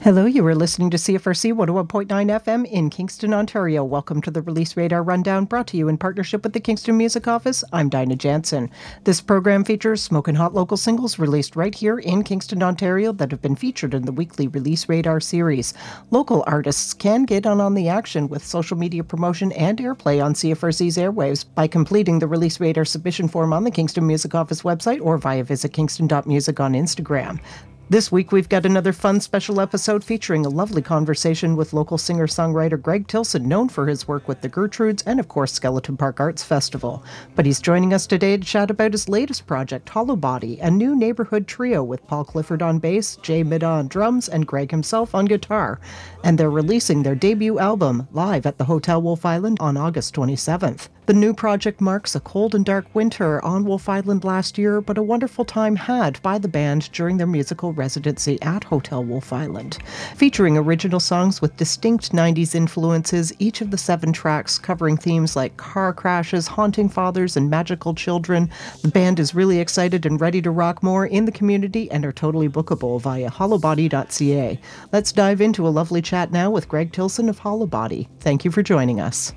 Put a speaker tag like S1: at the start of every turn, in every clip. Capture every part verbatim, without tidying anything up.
S1: Hello, you are listening to C F R C one oh one point nine F M in Kingston, Ontario. Welcome to the Release Radar Rundown, brought to you in partnership with the Kingston Music Office. I'm Dinah Jansen. This program features smoking hot local singles released right here in Kingston, Ontario that have been featured in the weekly Release Radar series. Local artists can get on on the action with social media promotion and airplay on C F R C's airwaves by completing the Release Radar submission form on the Kingston Music Office website or via visit kingston dot music on Instagram. This week, we've got another fun special episode featuring a lovely conversation with local singer-songwriter Greg Tilson, known for his work with the Gertrudes and, of course, Skeleton Park Arts Festival. But he's joining us today to chat about his latest project, Hollow Body, a new neighborhood trio with Paul Clifford on bass, Jay Middaugh on drums, and Greg himself on guitar. And they're releasing their debut album live at the Hotel Wolfe Island on August twenty-seventh. The new project marks a cold and dark winter on Wolfe Island last year, but a wonderful time had by the band during their musical residency at Hotel Wolfe Island. Featuring original songs with distinct nineties influences, each of the seven tracks covering themes like car crashes, haunting fathers, and magical children, the band is really excited and ready to rock more in the community and are totally bookable via hollow body dot c a. Let's dive into a lovely chat now with Greg Tilson of Hollow Body. Thank you for joining us.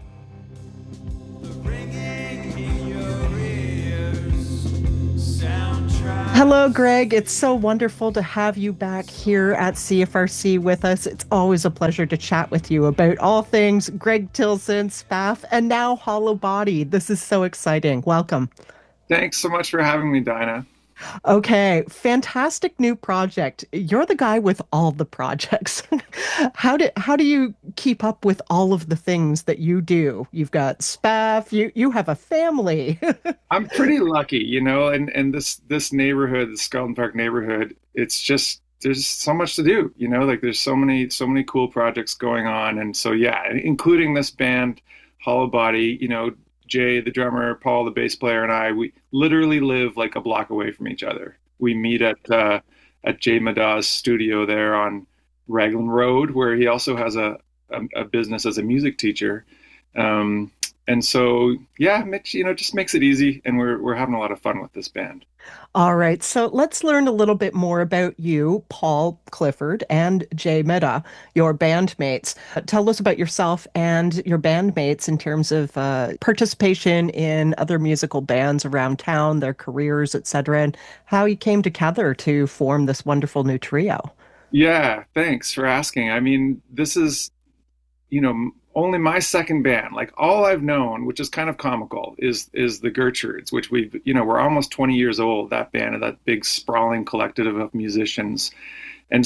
S1: Hello, Greg. It's so wonderful to have you back here at C F R C with us. It's always a pleasure to chat with you about all things Greg Tilson, Spaff, and now Hollow Body. This is so exciting. Welcome.
S2: Thanks so much for having me, Dinah.
S1: Okay, fantastic new project. You're the guy with all the projects. How do how do you keep up with all of the things that you do? You've got Spaff, you you have a family.
S2: I'm pretty lucky, you know, and and this this neighborhood, the Skeleton Park neighborhood, it's just there's so much to do, you know, like there's so many so many cool projects going on, and so yeah, including this band, Hollow Body, you know, Jay, the drummer, Paul, the bass player, and I, we literally live like a block away from each other. We meet at uh, at Jay Middaugh's studio there on Raglan Road, where he also has a a, a business as a music teacher. Um, and so, yeah, Mitch, you know, just makes it easy, and we're we're having a lot of fun with this band.
S1: All right, so let's learn a little bit more about you, Paul Clifford, and Jay Middaugh, your bandmates. Uh, Tell us about yourself and your bandmates in terms of uh, participation in other musical bands around town, their careers, et cetera, and how you came together to form this wonderful new trio.
S2: Yeah, thanks for asking. I mean, this is you know, only my second band. Like all I've known, which is kind of comical, is is the Gertrudes, which we've, you know, we're almost twenty years old, that band, that big sprawling collective of musicians. And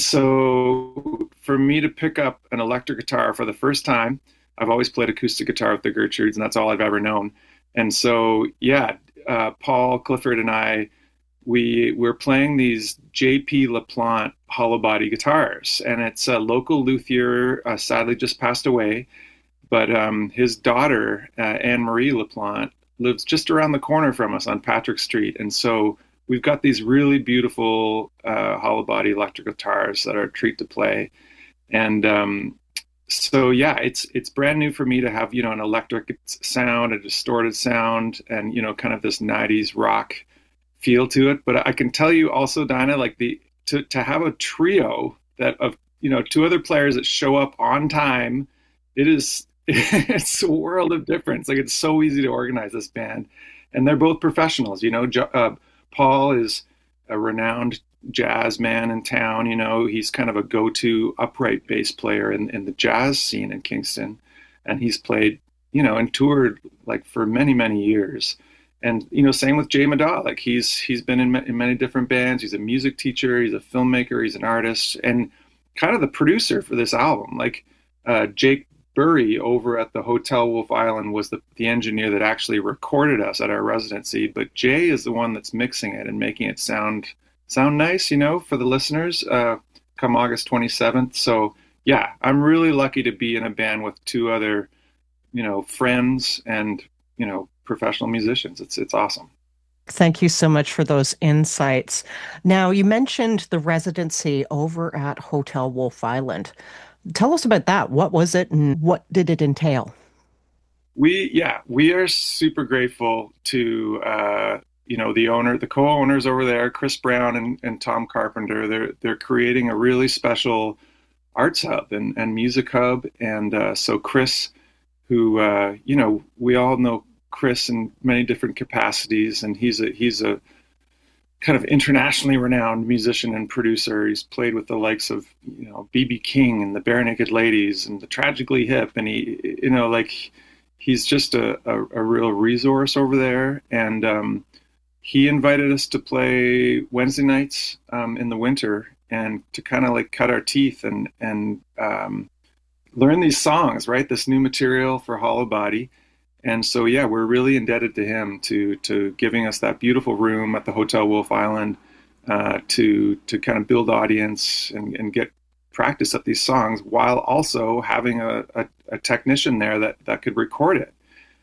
S2: so for me to pick up an electric guitar for the first time, I've always played acoustic guitar with the Gertrudes, and that's all I've ever known. And so, yeah, uh, Paul Clifford and I, we we're playing these J P LaPlante hollow body guitars, and it's a local luthier, uh, sadly just passed away, but um, his daughter, uh, Anne Marie LaPlante, lives just around the corner from us on Patrick Street, and so we've got these really beautiful uh, hollow body electric guitars that are a treat to play, and um, so yeah, it's it's brand new for me to have, you know, an electric sound, a distorted sound, and, you know, kind of this nineties rock feel to it. But I can tell you also, Dinah, like the to to have a trio that of, you know, two other players that show up on time, it is it's a world of difference. Like it's so easy to organize this band, and they're both professionals. You know, jo- uh, Paul is a renowned jazz man in town. You know, he's kind of a go-to upright bass player in in the jazz scene in Kingston, and he's played, you know, and toured like for many many years. And, you know, same with Jay Middaugh. Like he's he's been in, in many different bands. He's a music teacher. He's a filmmaker. He's an artist, and kind of the producer for this album. Like uh, Jake Burry over at the Hotel Wolfe Island was the, the engineer that actually recorded us at our residency. But Jay is the one that's mixing it and making it sound sound nice, you know, for the listeners. Uh, come August twenty-seventh. So yeah, I'm really lucky to be in a band with two other, you know, friends and, you know, professional musicians. It's it's awesome.
S1: Thank you so much for those insights. Now, you mentioned the residency over at Hotel Wolfe Island. Tell us about that. What was it and what did it entail?
S2: We yeah, we are super grateful to uh, you know, the owner, the co-owners over there, Chris Brown and, and Tom Carpenter, they're they're creating a really special arts hub and, and music hub. And uh, so Chris, who uh, you know, we all know Chris in many different capacities, and he's a he's a kind of internationally renowned musician and producer. He's played with the likes of, you know, B B King and the Barenaked Ladies and the Tragically Hip, and he, you know, like he's just a, a, a real resource over there. And um, he invited us to play Wednesday nights um, in the winter and to kind of like cut our teeth and and um, learn these songs, right? This new material for Hollow Body. And so, yeah, we're really indebted to him to to giving us that beautiful room at the Hotel Wolf Island uh, to to kind of build audience and, and get practice at these songs while also having a, a, a technician there that, that could record it.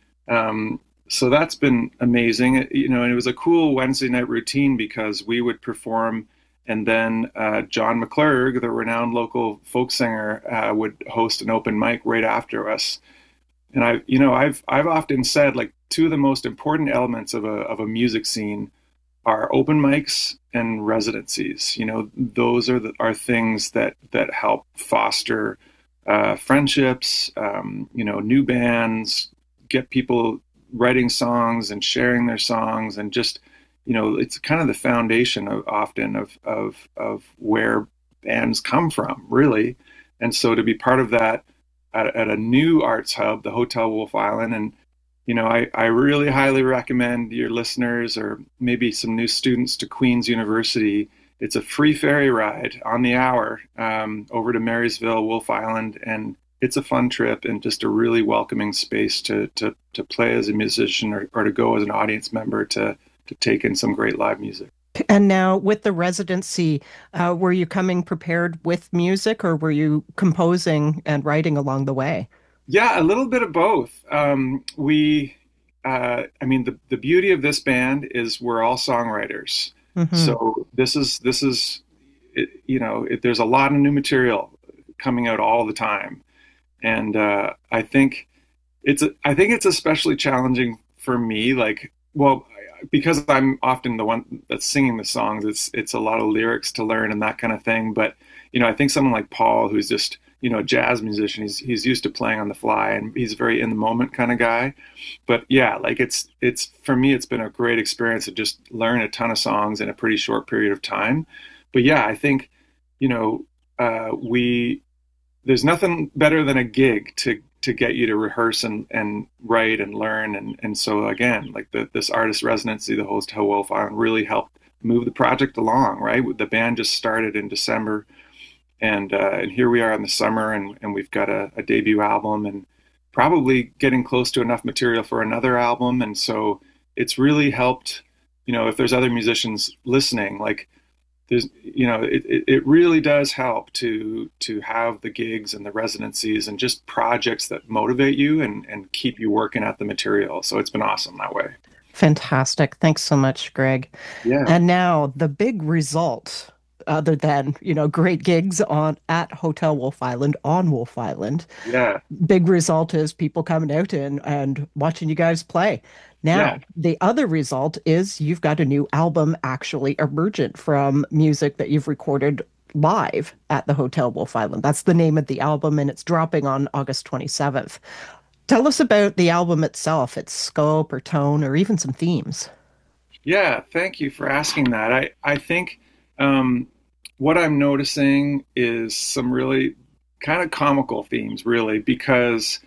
S2: Um, so that's been amazing, you know, and it was a cool Wednesday night routine because we would perform and then uh, John McClurg, the renowned local folk singer, uh, would host an open mic right after us. And I, you know, I've I've often said like two of the most important elements of a of a music scene are open mics and residencies. You know, those are the, are things that that help foster uh, friendships. Um, you know, new bands, get people writing songs and sharing their songs, and just, you know, it's kind of the foundation of often of of of where bands come from, really. And so to be part of that At, at a new arts hub, the Hotel Wolf Island. And, you know, I, I really highly recommend your listeners or maybe some new students to Queen's University. It's a free ferry ride on the hour um, over to Marysville, Wolf Island. And it's a fun trip and just a really welcoming space to to, to play as a musician or, or to go as an audience member to, to take in some great live music.
S1: And now with the residency, uh, were you coming prepared with music or were you composing and writing along the way?
S2: Yeah, a little bit of both. Um, we, uh, I mean, the, the beauty of this band is we're all songwriters.
S1: Mm-hmm.
S2: So this is, this is, it, you know, it, there's a lot of new material coming out all the time. And uh, I think it's, a, I think it's especially challenging for me, like, well, because I'm often the one that's singing the songs, it's it's a lot of lyrics to learn and that kind of thing. But, you know, I think someone like Paul, who's just, you know, a jazz musician, he's he's used to playing on the fly and he's a very in the moment kind of guy. But yeah, like it's it's for me, it's been a great experience to just learn a ton of songs in a pretty short period of time. But yeah, I think, you know, uh, we there's nothing better than a gig to to get you to rehearse and, and write and learn. And, and so again, like the, this artist residency, the Hotel Wolf Island really helped move the project along, right? The band just started in December and, uh, and here we are in the summer and, and we've got a, a debut album and probably getting close to enough material for another album. And so it's really helped, you know, if there's other musicians listening, like, there's, you know, it, it, it really does help to to have the gigs and the residencies and just projects that motivate you and, and keep you working at the material. So it's been awesome that way.
S1: Fantastic. Thanks so much, Greg.
S2: Yeah.
S1: And now the big result, other than, you know, great gigs on at Hotel Wolf Island on Wolf Island.
S2: Yeah.
S1: Big result is people coming out and, and watching you guys play. Now,
S2: Yeah.
S1: the other result is you've got a new album actually emergent from music that you've recorded live at the Hotel Wolf Island. That's the name of the album, and it's dropping on August twenty-seventh. Tell us about the album itself, its scope or tone, or even some themes.
S2: Yeah, thank you for asking that. I, I think um, what I'm noticing is some really kind of comical themes, really, because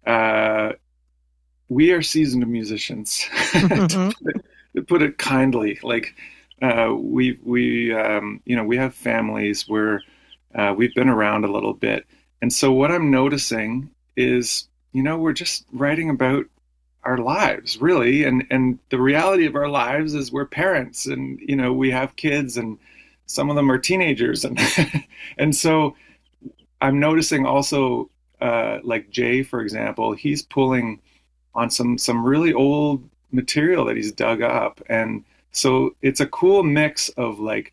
S2: uh, we are seasoned musicians,
S1: Mm-hmm.
S2: to, put it, to put it kindly. Like uh, we, we, um, you know, we have families where uh, we've been around a little bit, and so what I'm noticing is, you know, we're just writing about our lives, really, and and the reality of our lives is we're parents, and you know, we have kids, and some of them are teenagers, and and so I'm noticing also, uh, like Jay, for example, he's pulling on some some really old material that he's dug up, and so it's a cool mix of like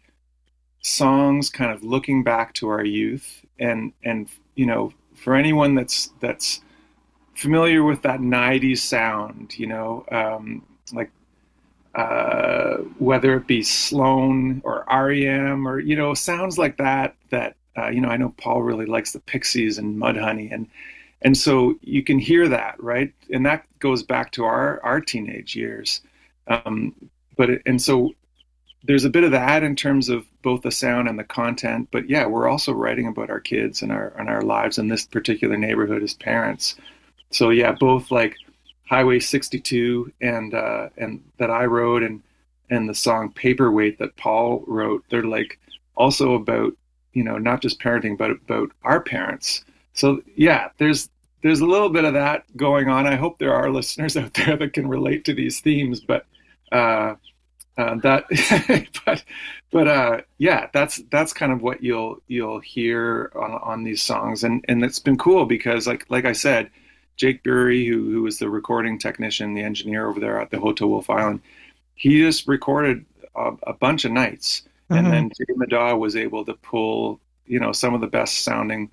S2: songs kind of looking back to our youth, and and you know, for anyone that's that's familiar with that nineties sound, you know, um, like uh, whether it be Sloan or R E M or, you know, sounds like that, that, uh, you know, I know Paul really likes the Pixies and Mudhoney. And, and so you can hear that, right? And that goes back to our, our teenage years. Um, but, it, and so there's a bit of that in terms of both the sound and the content, but yeah, we're also writing about our kids and our, and our lives in this particular neighborhood as parents. So yeah, both like Highway sixty-two and uh, and that I wrote, and and the song Paperweight that Paul wrote, they're like also about, you know, not just parenting, but about our parents. So yeah, there's there's a little bit of that going on. I hope there are listeners out there that can relate to these themes, but uh, uh, that but but uh, yeah, that's that's kind of what you'll you'll hear on on these songs, and and it's been cool because like like I said, Jake Bury, who, who was the recording technician, the engineer over there at the Hotel Wolf Island, he just recorded a, a bunch of nights. Mm-hmm. And then Jay Madaw was able to pull, you know, some of the best sounding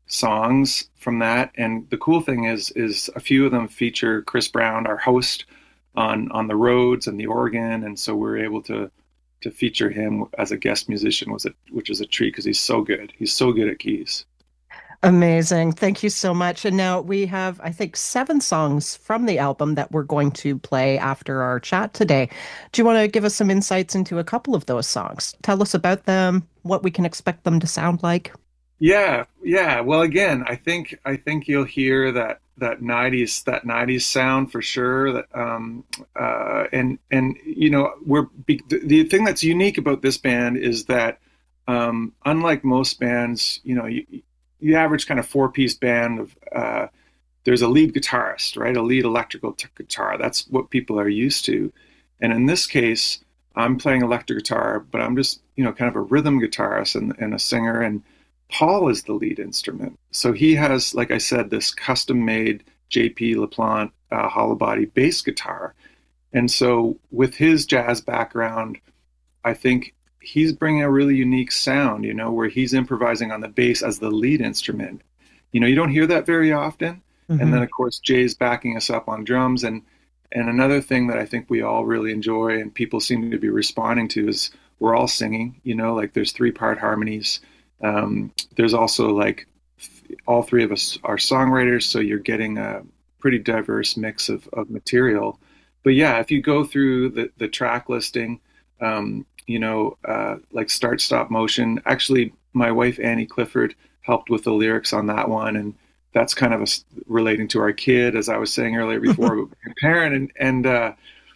S2: songs from that. And the cool thing is, is a few of them feature Chris Brown, our host, on, on the Rhodes and the organ. And so we're able to, to feature him as a guest musician, was a, which is a treat because he's so good. He's so good at keys.
S1: Amazing. Thank you so much. And now we have, I think, seven songs from the album that we're going to play after our chat today. Do you want to give us some insights into a couple of those songs? Tell us about them, what we can expect them to sound like.
S2: Yeah, yeah. Well, again, I think I think you'll hear that that nineties that nineties sound for sure. That um, uh, and and you know, we're the thing that's unique about this band is that um, unlike most bands, you know, you, you average kind of four-piece band of uh, there's a lead guitarist, right? A lead electrical t- guitar. That's what people are used to. And in this case, I'm playing electric guitar, but I'm just, you know, kind of a rhythm guitarist and, and a singer. And Paul is the lead instrument. So he has, like I said, this custom-made J P LaPlante uh, hollow body bass guitar. And so with his jazz background, I think he's bringing a really unique sound, you know, where he's improvising on the bass as the lead instrument. You know, you don't hear that very often. Mm-hmm. And then, of course, Jay's backing us up on drums. And and another thing that I think we all really enjoy and people seem to be responding to is we're all singing, you know, like there's three-part harmonies. Um, there's also like all three of us are songwriters, so you're getting a pretty diverse mix of, of material. But yeah, if you go through the, the track listing, um, you know, uh, like Start Stop Motion. Actually, my wife, Annie Clifford, helped with the lyrics on that one. And that's kind of a, relating to our kid, as I was saying earlier before, but being a parent. And, and uh,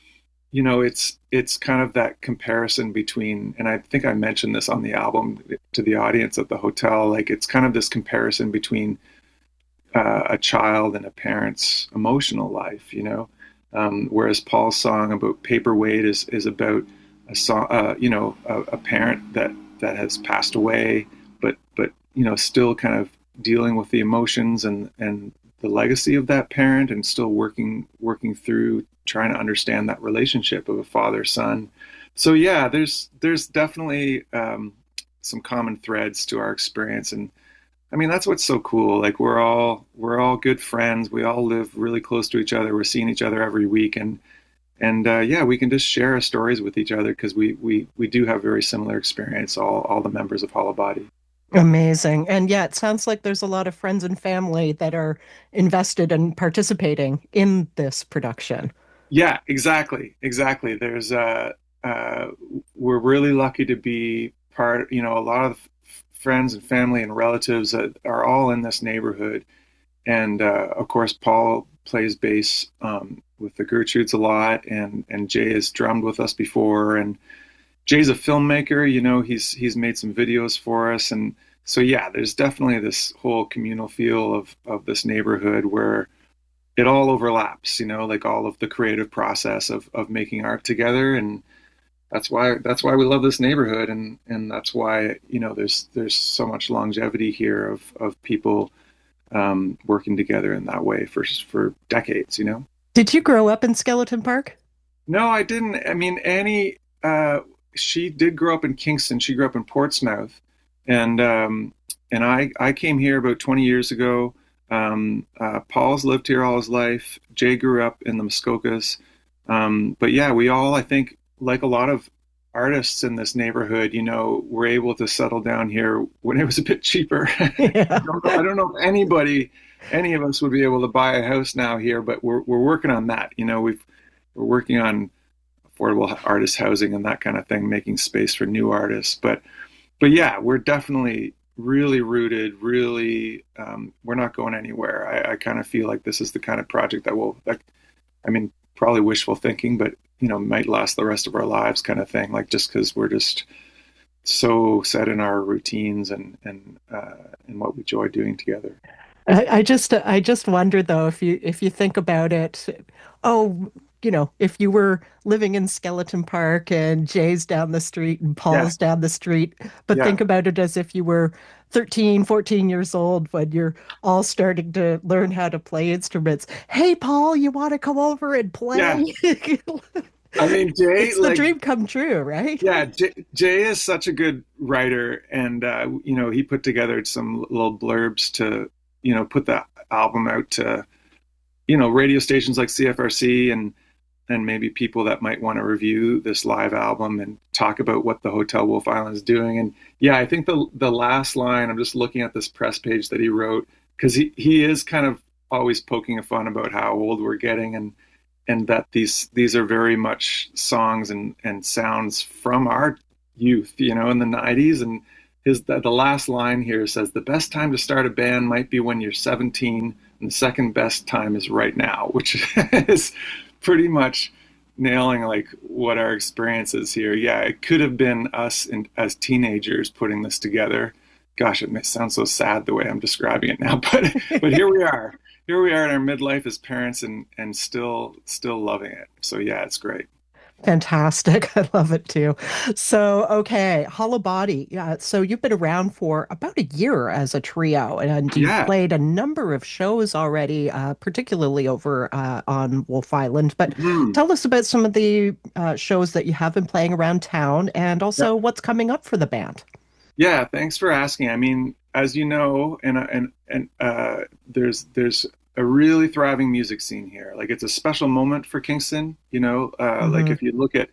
S2: you know, it's it's kind of that comparison between, and I think I mentioned this on the album to the audience at the hotel, like it's kind of this comparison between uh, a child and a parent's emotional life, you know, um, whereas Paul's song about Paperweight is, is about a song, uh, you know, a, a parent that, that has passed away, but, but, you know, still kind of dealing with the emotions and, and the legacy of that parent and still working, working through trying to understand that relationship of a father son. So yeah, there's, there's definitely um, some common threads to our experience. And I mean, that's what's so cool. Like we're all, we're all good friends. We all live really close to each other. We're seeing each other every week. And, And uh, yeah, we can just share our stories with each other because we, we, we do have very similar experience, all, all the members of Hollow Body.
S1: Amazing. And yeah, it sounds like there's a lot of friends and family that are invested and participating in this production.
S2: Yeah, exactly. Exactly. There's uh, uh, we're really lucky to be part, you know, a lot of friends and family and relatives that are all in this neighborhood. And uh, of course, Paul plays bass um, with the Gertrudes a lot, and and Jay has drummed with us before, and Jay's a filmmaker. You know, he's he's made some videos for us, and so yeah, there's definitely this whole communal feel of of this neighborhood where it all overlaps. You know, like all of the creative process of of making art together, and that's why that's why we love this neighborhood, and and that's why, you know, there's there's so much longevity here of of people um, working together in that way for for decades. You know.
S1: Did you grow up in Skeleton Park?
S2: No, I didn't. I mean, Annie, uh, she did grow up in Kingston. She grew up in Portsmouth, and um, and I I came here about twenty years ago. Um, uh, Paul's lived here all his life. Jay grew up in the Muskokas. Um, but yeah, we all, I think, like a lot of artists in this neighborhood, you know, were able to settle down here when it was a bit cheaper. I
S1: Yeah.
S2: don't know, I don't know if anybody, any of us would be able to buy a house now here, but we're we're working on that. You know, we've we're working on affordable artist housing and that kind of thing, making space for new artists. But but yeah, we're definitely really rooted, really um, we're not going anywhere. I, I kind of feel like this is the kind of project that will that I mean, probably wishful thinking, but you know, might last the rest of our lives kind of thing. Like just because we're just so set in our routines and and uh, and what we enjoy doing together.
S1: I, I just I just wonder though if you if you think about it, oh, you know, if you were living in Skeleton Park and Jay's down the street and
S2: Yeah,
S1: Paul's down the street, but
S2: yeah,
S1: think about it as if you were thirteen, fourteen years old when you're all starting to learn how to play instruments. Hey, Paul, you want to come over and
S2: yeah.
S1: play?
S2: I mean, Jay,
S1: It's the
S2: like,
S1: dream come true, right?
S2: yeah, Jay, Jay is such a good writer, and uh, you know, he put together some little blurbs to, you know, put the album out to, you know, radio stations like C F R C and and maybe people that might want to review this live album and talk about what the Hotel Wolf Island is doing. And yeah, I think the the last line, I'm just looking at this press page that he wrote, because he, he is kind of always poking fun about how old we're getting and and that these these are very much songs and and sounds from our youth, you know, in the nineties. And his the, the last line here says the best time to start a band might be when you're seventeen, and the second best time is right now, which is pretty much nailing like what our experience is here. Yeah, it could have been us in, as teenagers putting this together. Gosh, it may sound so sad the way I'm describing it now, but but here we are. Here we are in our midlife as parents and and still still loving it. So yeah, it's great.
S1: Fantastic. I love it too. So, okay, Hollow Body. Yeah, so you've been around for about a year as a trio, and you've
S2: Yeah.
S1: played a number of shows already, uh, particularly over uh, on Wolf Island. But
S2: Mhm.
S1: tell us about some of the uh, shows that you have been playing around town, and
S2: Yeah.
S1: also what's coming up for the band.
S2: Yeah, thanks for asking. I mean, as you know, and and and uh, there's there's a really thriving music scene here. Like it's a special moment for Kingston. You know, uh, like
S1: Hmm.
S2: if you look at,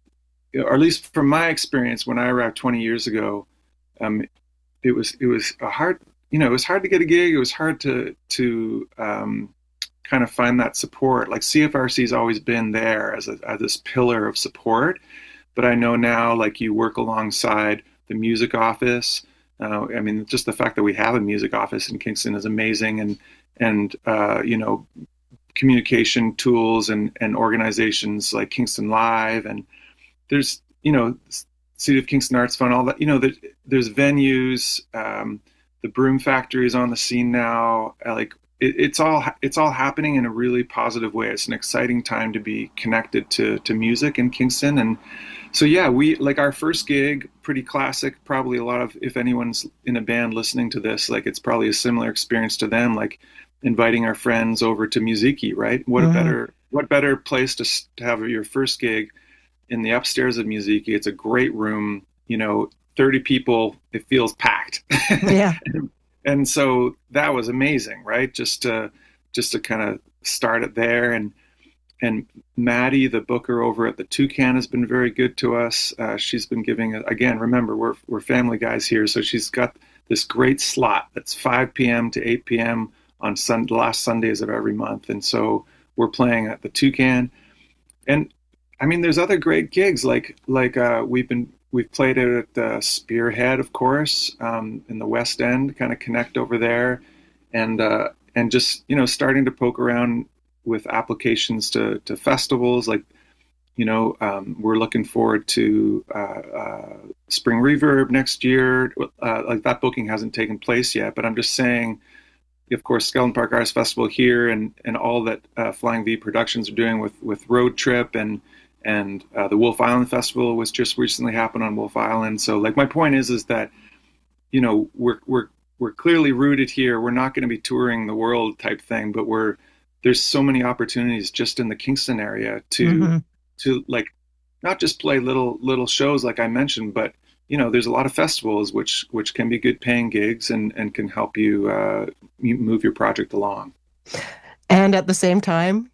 S2: or at least from my experience when I arrived twenty years ago, um, it was it was a hard, you know, it was hard to get a gig. It was hard to to um, kind of find that support. Like C F R C has always been there as a as this pillar of support, but I know now, like you work alongside the music office. Uh, I mean, just the fact that we have a music office in Kingston is amazing, and and uh, you know, communication tools and and organizations like Kingston Live, and there's you know, City of Kingston Arts Fund, all that. You know, there, there's venues. Um, the Broom Factory is on the scene now. Uh, like it, it's all it's all happening in a really positive way. It's an exciting time to be connected to to music in Kingston. And so yeah, we like our first gig, pretty classic. Probably a lot of, if anyone's in a band listening to this, like it's probably a similar experience to them. Like inviting our friends over to Muziki, right? What a
S1: Hmm.
S2: better what better place to, to have your first gig in the upstairs of Muziki. It's a great room, you know, thirty people. It feels packed,
S1: Yeah.
S2: and so that was amazing, right? Just to just to kind of start it there. and and Maddie, the booker over at the Toucan, has been very good to us. Uh, she's been giving, again, remember, we're, we're family guys here. So she's got this great slot that's five p.m. to eight p.m. on sun, the last Sundays of every month. And so we're playing at the Toucan. And I mean, there's other great gigs. Like, like uh, we've been, we've played it at the Spearhead, of course, um, in the West End, kind of connect over there. And, uh, and just, you know, starting to poke around with applications to, to festivals. Like, you know, um, we're looking forward to uh, uh, Spring Reverb next year. Uh, like that booking hasn't taken place yet, but I'm just saying, of course, Skeleton Park Arts Festival here, and and all that uh, Flying V Productions are doing with with Road Trip, and and uh, the Wolf Island Festival was just recently happened on Wolf Island. So, like, my point is, is that you know we're we're we're clearly rooted here. We're not going to be touring the world type thing, but we're there's so many opportunities just in the Kingston area to
S1: Hmm.
S2: to like not just play little little shows like I mentioned, but you know there's a lot of festivals which which can be good paying gigs and and can help you uh, move your project along.
S1: And at the same time,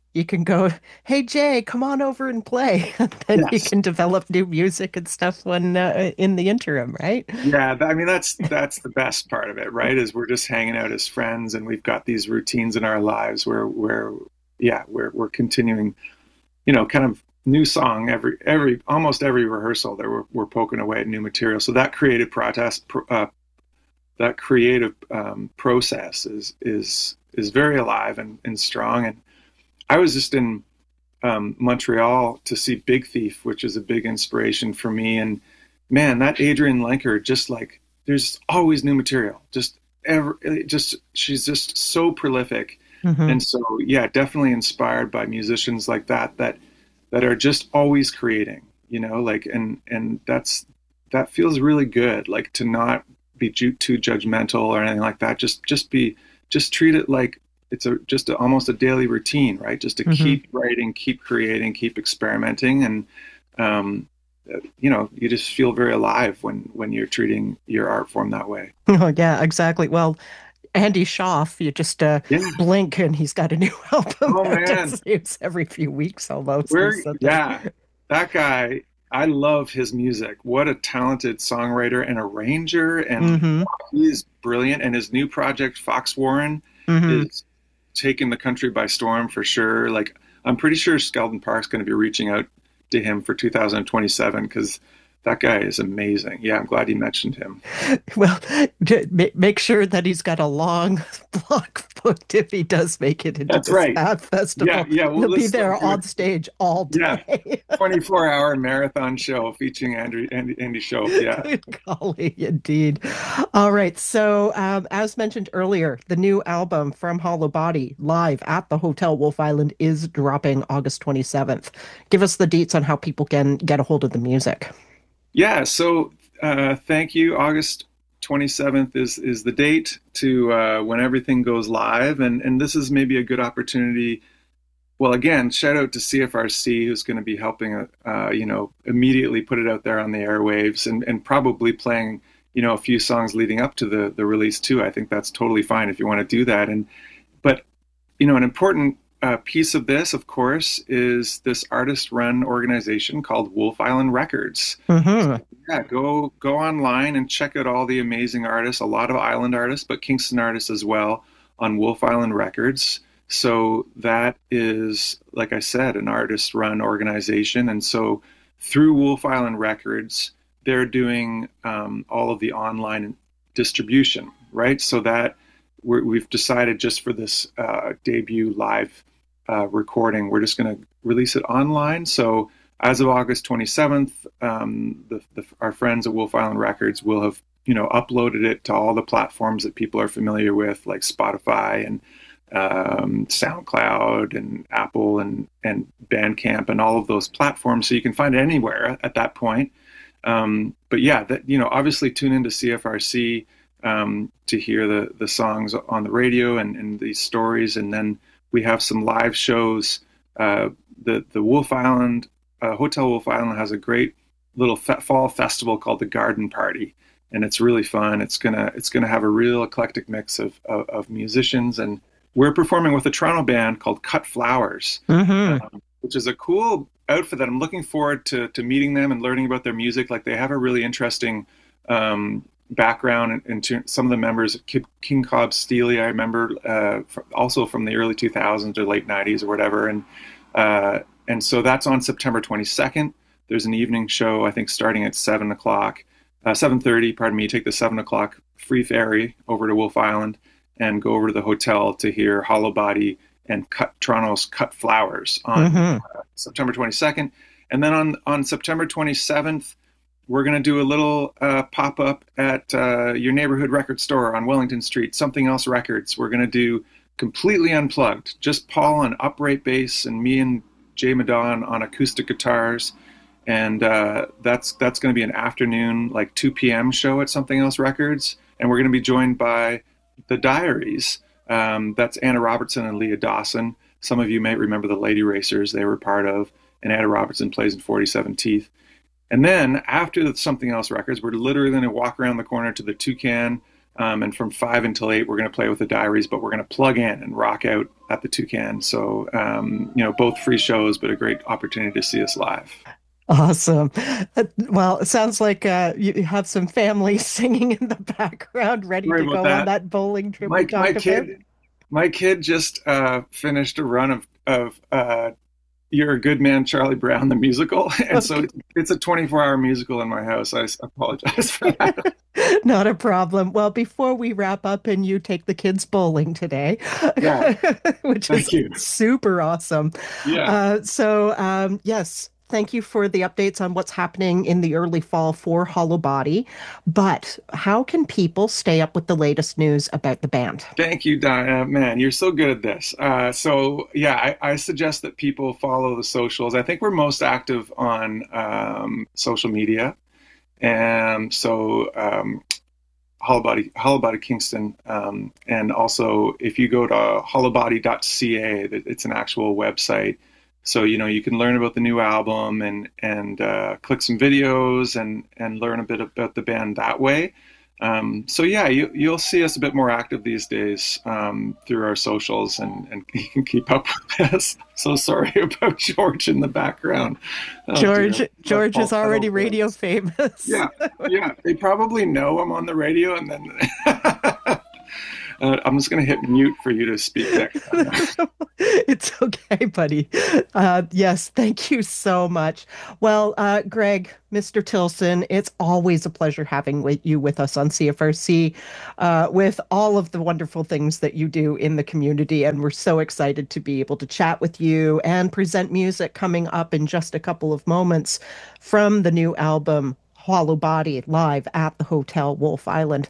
S1: You can go, hey Jay, come on over and play. And then you
S2: Yes.
S1: can develop new music and stuff when uh, in the interim, right?
S2: Yeah, th- I mean that's that's the best part of it, right? Is we're just hanging out as friends, and we've got these routines in our lives where where yeah, we're we're continuing, you know, kind of new song every every almost every rehearsal that we're we're poking away at new material. So that creative protest uh, that creative um, process is is is very alive and, and strong. And I was just in um, Montreal to see Big Thief, which is a big inspiration for me. And man, that Adrienne Lenker, just like there's always new material. Just ever, just she's just so prolific.
S1: Hmm.
S2: And so yeah, definitely inspired by musicians like that that that are just always creating. You know, like and and that's that feels really good. Like to not be too judgmental or anything like that. Just just be just treat it like it's a just a, almost a daily routine, right? Just to
S1: Hmm.
S2: keep writing, keep creating, keep experimenting, and um, you know, you just feel very alive when when you're treating your art form that way.
S1: Oh, yeah, exactly. Well, Andy Schaaf, you just uh,
S2: Yeah.
S1: blink and he's got a new album
S2: Oh
S1: out. It
S2: man,
S1: seems every few weeks almost
S2: we're
S1: there's something.
S2: yeah, that guy. I love his music. What a talented songwriter and arranger, and
S1: Hmm.
S2: he's brilliant. And his new project, Fox Warren,
S1: Hmm.
S2: is taking the country by storm for sure. Like I'm pretty sure Skeldon Park's going to be reaching out to him for two thousand twenty-seven because that guy is amazing. Yeah, I'm glad you mentioned him.
S1: Well, d- ma- make sure that he's got a long block booked if he does make it into
S2: That's
S1: this
S2: right.
S1: Path
S2: Yeah,
S1: Festival.
S2: yeah. Well,
S1: He'll be
S2: let's
S1: there
S2: do it.
S1: on stage all
S2: Yeah,
S1: day.
S2: twenty-four hour marathon show featuring Andrew Andy, Andy Schoaf. Yeah.
S1: Good golly, indeed. All right. So, um, as mentioned earlier, the new album from Hollow Body live at the Hotel Wolf Island is dropping August twenty-seventh. Give us the deets on how people can get a hold of the music.
S2: Yeah. So uh, thank you. August twenty-seventh is is the date to uh, when everything goes live, and and this is maybe a good opportunity. Well, again, shout out to C F R C, who's going to be helping, uh, you know, immediately put it out there on the airwaves, and, and probably playing, you know, a few songs leading up to the the release too. I think that's totally fine if you want to do that. And but you know, an important uh, piece of this, of course, is this artist-run organization called Wolf Island Records. So,
S1: Hmm.
S2: yeah, go go online and check out all the amazing artists, a lot of island artists, but Kingston artists as well, on Wolf Island Records. So that is, like I said, an artist-run organization, and so through Wolf Island Records, they're doing um, all of the online distribution, right? So that we're, we've decided just for this uh, debut live uh, recording, we're just going to release it online. So as of August twenty-seventh, um, the, the, our friends at Wolf Island Records will have, you know, uploaded it to all the platforms that people are familiar with, like Spotify and um, SoundCloud and Apple and and Bandcamp and all of those platforms. So you can find it anywhere at that point. Um, but yeah, that you know, obviously tune into C F R C um, to hear the the songs on the radio and, and these stories, and then we have some live shows. Uh, the the Wolf Island uh, Hotel Wolf Island has a great little fe- fall festival called the Garden Party, and it's really fun. It's gonna it's gonna have a real eclectic mix of of, of musicians, and we're performing with a Toronto band called Cut Flowers,
S1: Hmm.
S2: um, which is a cool outfit that I'm looking forward to to meeting them and learning about their music. Like they have a really interesting um, background into some of the members of King Cobb Steely. I remember uh, also from the early two thousands or late nineties or whatever, and uh, and so that's on September twenty-second. There's an evening show, I think, starting at seven o'clock, uh, seven thirty. Pardon me. Take the seven o'clock free ferry over to Wolf Island and go over to the hotel to hear Hollow Body and cut Toronto's Cut Flowers on
S1: Hmm.
S2: uh, September twenty-second. And then on, on September twenty-seventh, we're going to do a little uh, pop up at uh, your neighborhood record store on Wellington Street, Something Else Records. We're going to do completely unplugged, just Paul on upright bass and me and Jay Madon on acoustic guitars. And uh, that's that's going to be an afternoon, like two p.m. show at Something Else Records. And we're going to be joined by the Diaries. Um, that's Anna Robertson and Leah Dawson. Some of you may remember the Lady Racers they were part of, and Anna Robertson plays in forty-seven Teeth. And then after the Something Else Records, we're literally going to walk around the corner to the Toucan Um, and from five until eight, we're going to play with the Diaries, but we're going to plug in and rock out at the Toucan. So, um, you know, both free shows, but a great opportunity to see us live.
S1: Awesome. Uh, Well, it sounds like uh, you have some family singing in the background, ready
S2: Sorry
S1: to
S2: about
S1: go on
S2: that.
S1: that bowling trip we
S2: My my
S1: talked about.
S2: kid, my kid just uh, finished a run of of uh, You're a Good Man, Charlie Brown, the musical, and so
S1: Okay.
S2: it's, it's a twenty-four hour musical in my house. I s- apologize for that.
S1: Not a problem. Well, before we wrap up and you take the kids bowling today,
S2: Yeah,
S1: which is
S2: thank you.
S1: super awesome.
S2: Yeah.
S1: Uh, so, um, yes, thank you for the updates on what's happening in the early fall for Hollow Body. But how can people stay up with the latest news about the band?
S2: Thank you, Diana. Man, you're so good at this. Uh, so, yeah, I, I suggest that people follow the socials. I think we're most active on um, social media. And so, um, Hollow Body, Hollow Body Kingston. Um, and also, if you go to hollow body dot c a, it's an actual website. So, you know, you can learn about the new album and, and uh, click some videos and, and learn a bit about the band that way. Um, so yeah, you, you'll see us a bit more active these days um, through our socials, and, and you can keep up with us. So sorry about George in the background. Oh
S1: George,
S2: dear, that
S1: George is
S2: falsetto
S1: already radio
S2: voice.
S1: famous.
S2: Yeah, yeah. They probably know I'm on the radio, and then uh, I'm just going to hit mute for you to speak next time.
S1: It's okay, buddy. Uh, yes, thank you so much. Well, uh, Greg, mister Tilson, it's always a pleasure having with you with us on C F R C, uh, with all of the wonderful things that you do in the community. And we're so excited to be able to chat with you and present music coming up in just a couple of moments from the new album, Hollow Body, live at the Hotel Wolf Island.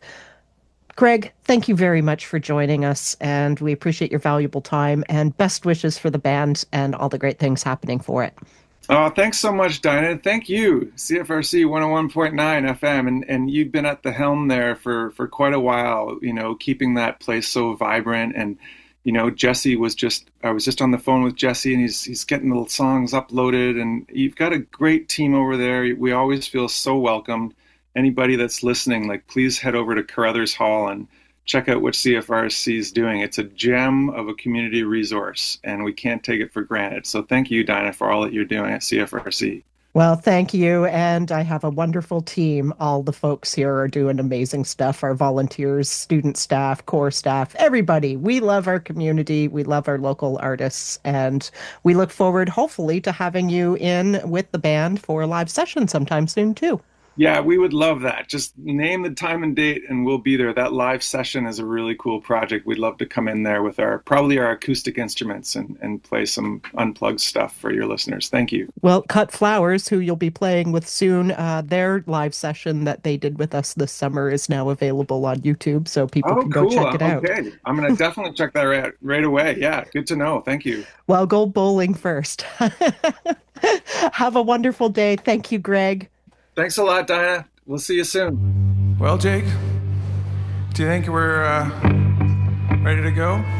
S1: Greg, thank you very much for joining us, and we appreciate your valuable time and best wishes for the band and all the great things happening for it.
S2: Oh, thanks so much, Dinah. Thank you, C F R C one oh one point nine F M, and and you've been at the helm there for for quite a while. You know, keeping that place so vibrant. And you know, Jesse was just I was just on the phone with Jesse, and he's he's getting the songs uploaded, and you've got a great team over there. We always feel so welcomed. Anybody that's listening, like, please head over to Carruthers Hall and check out what C F R C is doing. It's a gem of a community resource, and we can't take it for granted. So thank you, Dinah, for all that you're doing at C F R C.
S1: Well, thank you. And I have a wonderful team. All the folks here are doing amazing stuff. Our volunteers, student staff, core staff, everybody. We love our community. We love our local artists. And we look forward, hopefully, to having you in with the band for a live session sometime soon, too.
S2: Yeah, we would love that. Just name the time and date and we'll be there. That live session is a really cool project. We'd love to come in there with our probably our acoustic instruments and, and play some unplugged stuff for your listeners. Thank you.
S1: Well, Cut Flowers, who you'll be playing with soon, uh, their live session that they did with us this summer is now available on YouTube, so people
S2: Oh,
S1: can go
S2: cool.
S1: check it out.
S2: Okay. I'm going to definitely check that right, right away. Yeah, good to know. Thank you.
S1: Well, go bowling first. Have a wonderful day. Thank you, Greg.
S2: Thanks a lot, Dinah. We'll see you soon.
S3: Well, Jake, do you think we're uh, ready to go?